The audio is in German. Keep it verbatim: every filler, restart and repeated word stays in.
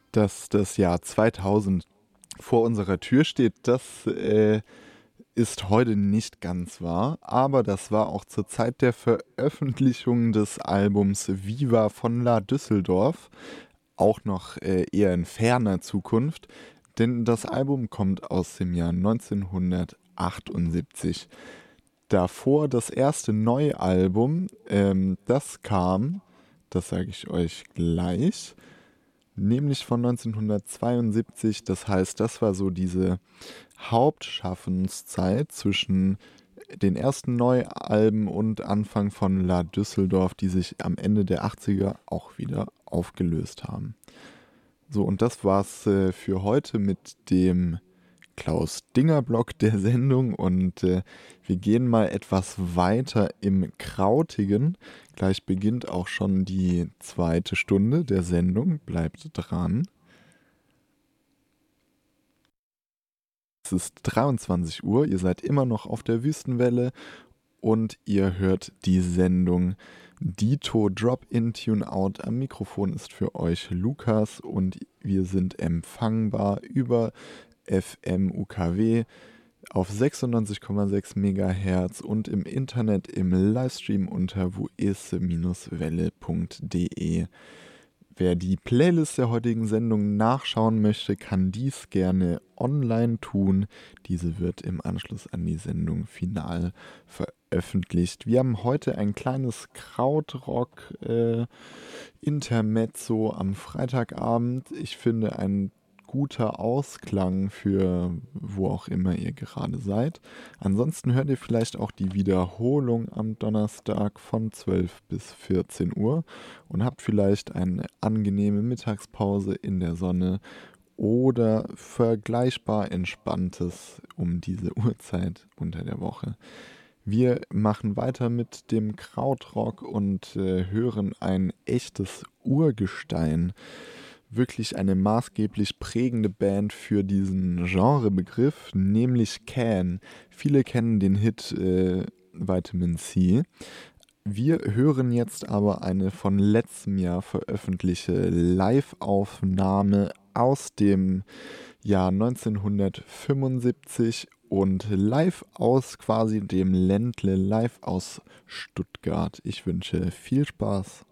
Dass das Jahr zweitausend vor unserer Tür steht, das äh, ist heute nicht ganz wahr, aber das war auch zur Zeit der Veröffentlichung des Albums Viva von La Düsseldorf auch noch äh, eher in ferner Zukunft, denn das Album kommt aus dem Jahr neunzehnhundertachtundsiebzig. Davor das erste Neualbum, ähm, das kam, das sage ich euch gleich, nämlich von neunzehnhundertzweiundsiebzig. Das heißt, das war so diese Hauptschaffenszeit zwischen den ersten Neualben und Anfang von La Düsseldorf, die sich am Ende der achtziger auch wieder aufgelöst haben. So, und das war's äh, für heute mit dem Klaus-Dinger-Block der Sendung und äh, wir gehen mal etwas weiter im Krautigen. Gleich beginnt auch schon die zweite Stunde der Sendung. Bleibt dran. Es ist dreiundzwanzig Uhr, ihr seid immer noch auf der Wüstenwelle und ihr hört die Sendung Dito Drop-In Tune-Out. Am Mikrofon ist für euch Lukas und wir sind empfangbar über F M U K W auf sechsundneunzig Komma sechs Megahertz und im Internet im Livestream unter wuese-welle punkt de. Wer die Playlist der heutigen Sendung nachschauen möchte, kann dies gerne online tun. Diese wird im Anschluss an die Sendung final veröffentlicht. Wir haben heute ein kleines Krautrock-Intermezzo äh, am Freitagabend. Ich finde, ein guter Ausklang für wo auch immer ihr gerade seid. Ansonsten hört ihr vielleicht auch die Wiederholung am Donnerstag von zwölf bis vierzehn Uhr und habt vielleicht eine angenehme Mittagspause in der Sonne oder vergleichbar Entspanntes um diese Uhrzeit unter der Woche. Wir machen weiter mit dem Krautrock und äh, hören ein echtes Urgestein. Wirklich eine maßgeblich prägende Band für diesen Genrebegriff, nämlich Can. Viele kennen den Hit äh, Vitamin C. Wir hören jetzt aber eine von letztem Jahr veröffentlichte Live-Aufnahme aus dem Jahr neunzehnhundertfünfundsiebzig und live aus quasi dem Ländle, live aus Stuttgart. Ich wünsche viel Spaß.